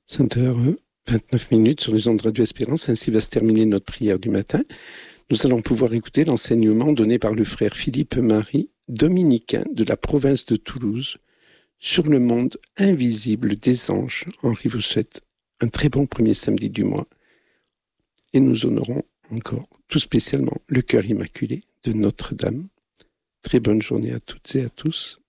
5h29 sur les ondes de Radio Espérance. Ainsi va se terminer notre prière du matin. Nous allons pouvoir écouter l'enseignement donné par le frère Philippe-Marie, dominicain de la province de Toulouse, sur le monde invisible des anges. Henri vous souhaite un très bon premier samedi du mois. Et nous honorons encore tout spécialement le cœur immaculé de Notre-Dame. Très bonne journée à toutes et à tous.